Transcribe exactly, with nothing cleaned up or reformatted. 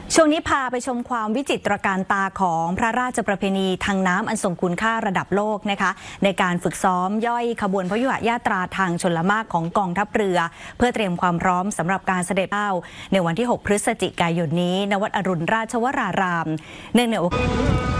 ช่วงนี้พาไปชมความวิจิตรการตาของพระราชประเพณีทางน้ำอันทรงคุณค่าระดับโลกนะคะในการฝึกซ้อมย่อยขบวนพยุหญาตราทางชลมารของกองทัพเรือเพื่อเตรียมความพร้อมสำหรับการเสด็จเป้าในวันที่หกพฤศจิกายนนี้ณวัดอรุณราชวรารามเนื่องในโอกาส